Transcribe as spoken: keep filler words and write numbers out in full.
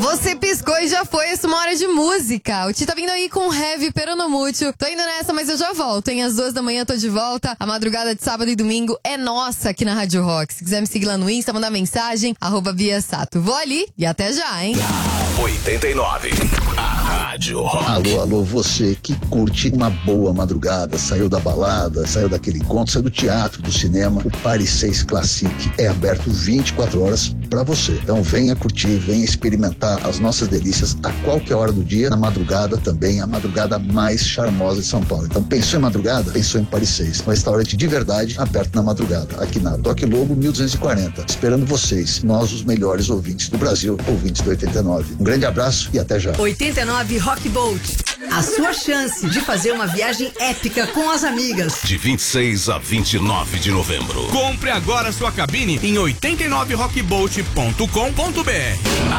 Você piscou e já foi, essa uma hora de música. O Ti tá vindo aí com Heavy Peronomútil. Tô indo nessa, mas eu já volto, hein? Às duas da manhã tô de volta. A madrugada de sábado e domingo é nossa aqui na Rádio Rock. Se quiser me seguir lá no Insta, mandar mensagem, arroba Bia Sato. Vou ali e até já, hein? oitenta e nove, a Rádio Rock. Alô, alô, você que curte uma boa madrugada, saiu da balada, saiu daquele encontro, saiu do teatro, do cinema, o Paris seis Classic é aberto vinte e quatro horas pra você. Então venha curtir, venha experimentar as nossas delícias a qualquer hora do dia, na madrugada também, a madrugada mais charmosa de São Paulo. Então pensou em madrugada? Pensou em Paris seis, um restaurante de verdade aberto na madrugada, aqui na Toque Lobo mil duzentos e quarenta, esperando vocês, nós os melhores ouvintes do Brasil, ouvintes do oitenta e nove. Um grande abraço e até já. oitenta e nove Rock Boat, a sua chance de fazer uma viagem épica com as amigas. De vinte e seis a vinte e nove de novembro. Compre agora sua cabine em oitenta e nove rock boat ponto com ponto b r. A